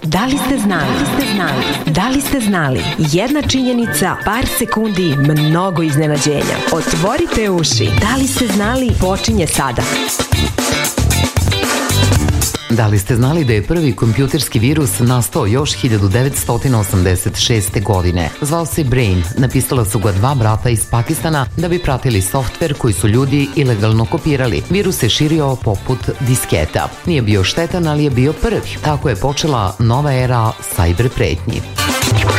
Da li ste znali? Da li ste znali? Jedna činjenica, par sekundi, mnogo iznenađenja. Otvorite uši. Da li ste znali? Počinje sada. Da li ste znali da je prvi kompjuterski virus nastao još 1986. godine? Zvao se Brain. Napisala su ga dva brata iz Pakistana da bi pratili softver koji su ljudi ilegalno kopirali. Virus se širio poput disketa. Nije bio štetan, ali je bio prvi. Tako je počela nova era sajber pretnji.